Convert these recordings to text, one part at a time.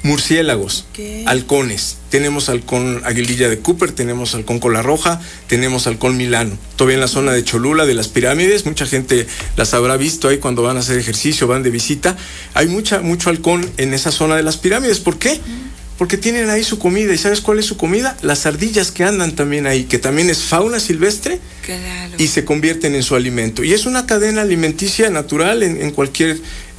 Murciélagos, Okay. halcones. Tenemos halcón aguililla de Cooper, tenemos halcón cola roja, tenemos halcón milano. Todavía en la zona de Cholula, de las pirámides, mucha gente las habrá visto ahí cuando van a hacer ejercicio, van de visita. Hay mucho halcón en esa zona de las pirámides. ¿Por qué? Porque tienen ahí su comida. ¿Y sabes cuál es su comida? Las ardillas que andan también ahí, que también es fauna silvestre. Claro. Y se convierten en su alimento. Y es una cadena alimenticia natural en cualquier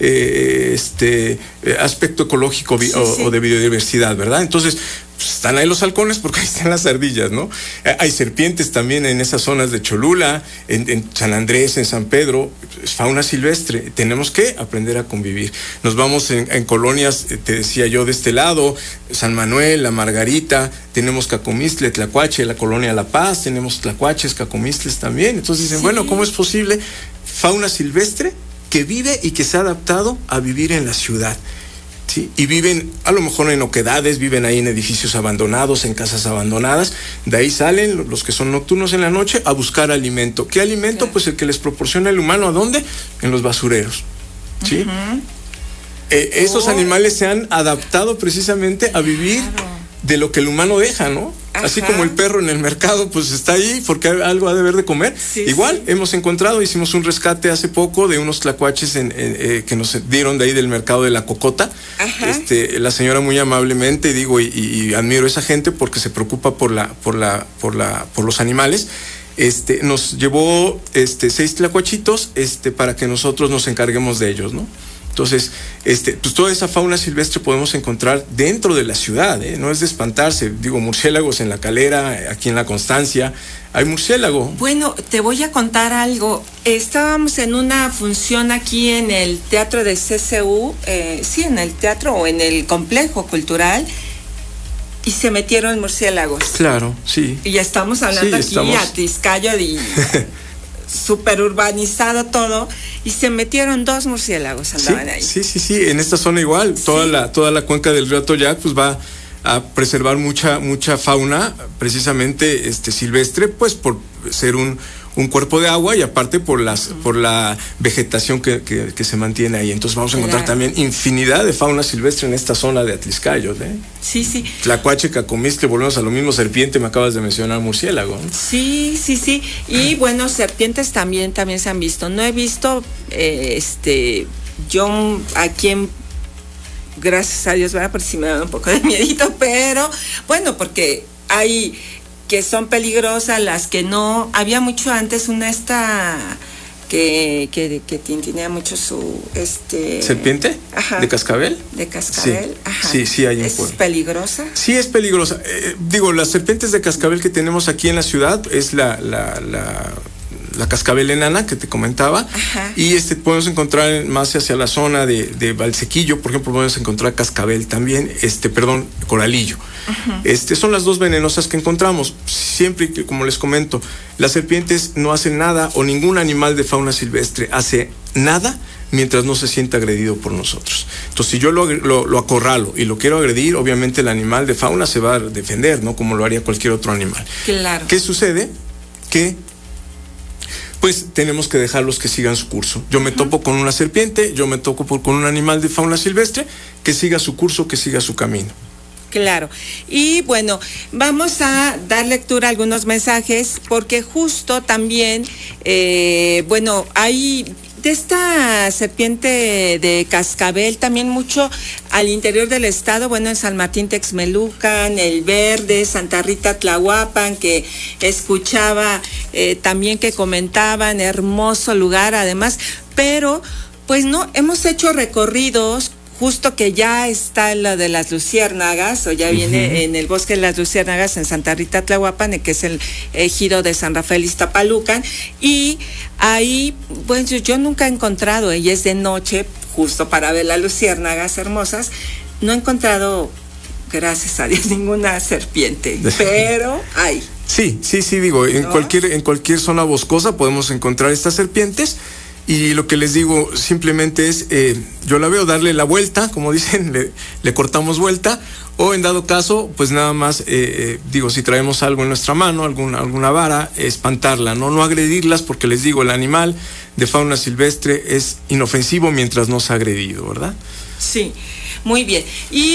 aspecto ecológico o de biodiversidad, ¿verdad? Entonces, pues, están ahí los halcones porque ahí están las ardillas, ¿no? Hay serpientes también en esas zonas de Cholula, en San Andrés, en San Pedro. Es fauna silvestre. Tenemos que aprender a convivir. Nos vamos en colonias, te decía yo, de este lado, San Manuel, La Margarita, tenemos Cacomistle, Tlacuache, la colonia La Paz, tenemos Tlacuaches, Cacomistles también. Entonces dicen, bueno, ¿cómo es posible fauna silvestre que vive y que se ha adaptado a vivir en la ciudad? ¿Sí? Y viven a lo mejor en oquedades, viven ahí en edificios abandonados, en casas abandonadas. De ahí salen los que son nocturnos en la noche a buscar alimento. ¿Qué alimento? Claro. Pues el que les proporciona el humano. ¿A dónde? En los basureros. ¿Sí? Esos animales se han adaptado precisamente a vivir de lo que el humano deja, ¿no? Ajá. Así como el perro en el mercado, pues está ahí porque algo ha de haber de comer. Sí, igual, hemos encontrado, hicimos un rescate hace poco de unos tlacuaches que nos dieron de ahí del mercado de la Cocota. Ajá. La señora muy amablemente, digo, y admiro a esa gente porque se preocupa por los animales. Nos llevó 6 tlacuachitos para que nosotros nos encarguemos de ellos, ¿no? Entonces, pues toda esa fauna silvestre podemos encontrar dentro de la ciudad, ¿eh? No es de espantarse. Digo, murciélagos en La Calera, aquí en La Constancia, hay murciélago. Bueno, te voy a contar algo. Estábamos en una función aquí en el teatro de CCU, en el teatro o en el complejo cultural, y se metieron murciélagos. Claro, sí. Y ya estamos hablando aquí a Tizcayo y súper urbanizado todo, y se metieron 2 murciélagos, andaban ahí. Sí, en esta zona igual, toda la cuenca del río Atoyac pues va a preservar mucha fauna, precisamente silvestre, pues por ser un cuerpo de agua y aparte por la vegetación que se mantiene ahí. Entonces vamos a encontrar también infinidad de fauna silvestre en esta zona de Atliscayos, ¿eh? Sí. Tlacuache, Cacomistle, volvemos a lo mismo, serpiente, me acabas de mencionar, murciélago, ¿no? Sí. Y bueno, serpientes también se han visto. No he visto, yo aquí gracias a Dios, ¿verdad? Porque sí me da un poco de miedito, pero bueno, porque hay que son peligrosas, las que no. Había mucho antes una que tenía mucho su ¿serpiente? Ajá. ¿De cascabel? De cascabel, sí. Ajá. Sí, hay un ¿Es peligrosa? Sí, es peligrosa. Digo, las serpientes de cascabel que tenemos aquí en la ciudad es la cascabel enana que te comentaba. Ajá. Y podemos encontrar más hacia la zona de Valsequillo, por ejemplo, podemos encontrar cascabel también, coralillo. Uh-huh. Son las 2 venenosas que encontramos. Siempre que, como les comento, las serpientes no hacen nada, o ningún animal de fauna silvestre hace nada mientras no se sienta agredido por nosotros. Entonces, si yo lo acorralo y lo quiero agredir, obviamente el animal de fauna se va a defender, ¿no? Como lo haría cualquier otro animal. Claro. ¿Qué sucede? Que pues tenemos que dejarlos que sigan su curso. Yo me topo con una serpiente, yo me topo con un animal de fauna silvestre, que siga su curso, que siga su camino. Claro. Y bueno, vamos a dar lectura a algunos mensajes, porque justo también, hay de esta serpiente de cascabel también mucho al interior del estado, en San Martín Texmelucan, El Verde, Santa Rita Tlahuapan, que escuchaba también que comentaban, hermoso lugar además, pero pues no, hemos hecho recorridos. Justo que ya está lo de las luciérnagas, o ya viene en el bosque de las luciérnagas en Santa Rita Tlahuapan, que es el ejido de San Rafael Iztapalucan, y ahí, pues yo nunca he encontrado, y es de noche, justo para ver las luciérnagas hermosas, no he encontrado, gracias a Dios, ninguna serpiente, pero hay. Sí, digo, ¿no? en cualquier zona boscosa podemos encontrar estas serpientes. Y lo que les digo simplemente es, yo la veo darle la vuelta, como dicen, le cortamos vuelta, o en dado caso, pues nada más, si traemos algo en nuestra mano, alguna vara, espantarla, no agredirlas, porque les digo, el animal de fauna silvestre es inofensivo mientras no se ha agredido, ¿verdad? Sí, muy bien. Y